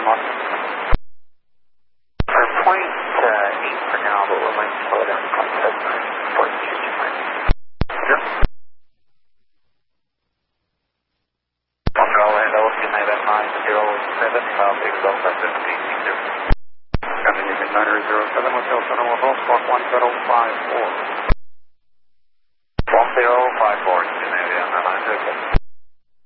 Mark. For point 8 for now, but we're going to slow down to point 7 for future plan. Sure. Montreal Land Altitude 907, Big Delta 15. Coming in 907, Hotel Sonoma Golf, Squawk 1054.